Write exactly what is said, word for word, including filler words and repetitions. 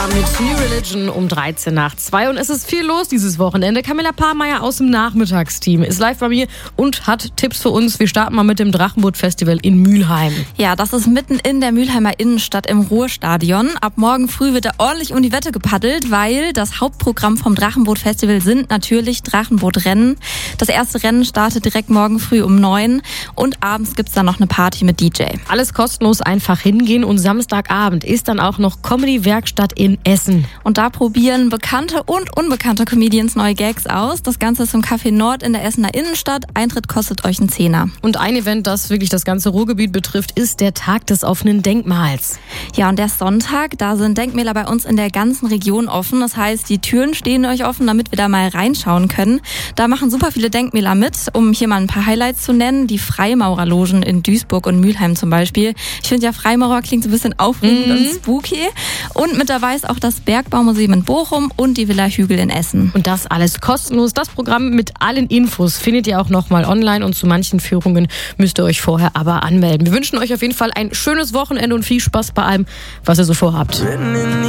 Mit New Religion um dreizehn nach zwei und es ist viel los dieses Wochenende. Camilla Pahrmeier aus dem Nachmittagsteam ist live bei mir und hat Tipps für uns. Wir starten mal mit dem Drachenboot-Festival in Mülheim. Ja, das ist mitten in der Mülheimer Innenstadt im Ruhrstadion. Ab morgen früh wird da ordentlich um die Wette gepaddelt, weil das Hauptprogramm vom Drachenboot-Festival sind natürlich Drachenbootrennen. Das erste Rennen startet direkt morgen früh um neun und abends gibt's dann noch eine Party mit D J. Alles kostenlos, einfach hingehen und Samstagabend ist dann auch noch Comedy-Werkstatt in Essen. Und da probieren bekannte und unbekannte Comedians neue Gags aus. Das Ganze ist im Café Nord in der Essener Innenstadt. Eintritt kostet euch einen Zehner. Und ein Event, das wirklich das ganze Ruhrgebiet betrifft, ist der Tag des offenen Denkmals. Ja, und der Sonntag, da sind Denkmäler bei uns in der ganzen Region offen. Das heißt, die Türen stehen euch offen, damit wir da mal reinschauen können. Da machen super viele Denkmäler mit, um hier mal ein paar Highlights zu nennen. Die Freimaurerlogen in Duisburg und Mülheim zum Beispiel. Ich finde ja, Freimaurer klingt so ein bisschen aufregend mhm. und spooky. Und mit dabei ist auch das Bergbaumuseum in Bochum und die Villa Hügel in Essen. Und das alles kostenlos. Das Programm mit allen Infos findet ihr auch nochmal online und zu manchen Führungen müsst ihr euch vorher aber anmelden. Wir wünschen euch auf jeden Fall ein schönes Wochenende und viel Spaß bei allem, was ihr so vorhabt.